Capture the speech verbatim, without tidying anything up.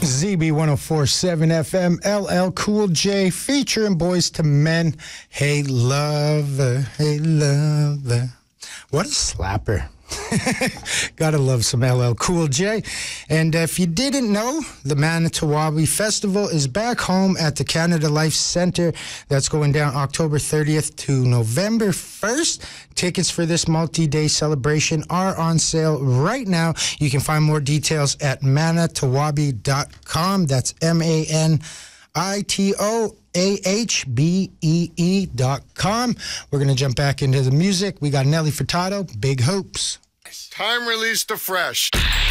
Z B one oh four point seven F M, L L Cool J, featuring Boys to Men. Hey, lover, hey, lover. What a slapper. Gotta love some L L Cool J. And if you didn't know, the Manitowoc Festival is back home at the Canada Life Centre. That's going down October thirtieth to November first. Tickets for this multi-day celebration are on sale right now. You can find more details at manitowabi dot com. That's M A N I T O A H B E E dot com. We're going to jump back into the music. We got Nelly Furtado, Big Hopes. Time release the fresh.